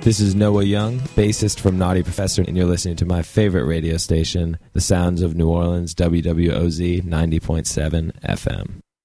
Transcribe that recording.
This is Noah Young, bassist from Naughty Professor, and you're listening to my favorite radio station, The Sounds of New Orleans, WWOZ 90.7 FM.